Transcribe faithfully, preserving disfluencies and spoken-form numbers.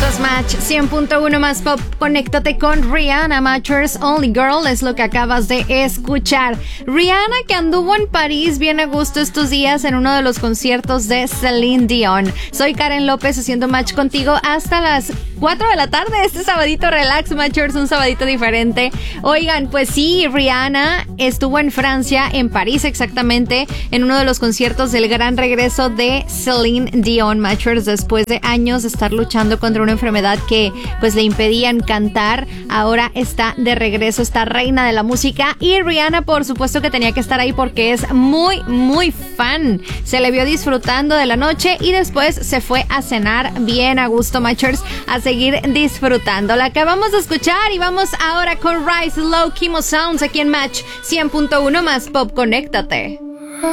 Escuchas Match cien punto uno más pop. Conéctate con Rihanna. Matchers Only Girl es lo que acabas de escuchar. Rihanna, que anduvo en París bien a gusto estos días en uno de los conciertos de Celine Dion. Soy Karen López haciendo match contigo hasta las cuatro de la tarde. Este sabadito relax, Matchers, un sabadito diferente. Oigan, pues sí, Rihanna estuvo en Francia, en París exactamente, en uno de los conciertos del gran regreso de Celine Dion, Matchers, después de años de estar luchando contra una enfermedad que pues le impedían cantar. Ahora está de regreso, esta reina de la música, y Rihanna por supuesto que tenía que estar ahí porque es muy muy fan. Se le vio disfrutando de la noche y después se fue a cenar bien a gusto, Matchers, a seguir disfrutando. La acabamos de escuchar y vamos ahora con Rise Low Kimo Sounds aquí en Match cien punto uno más pop. Conéctate.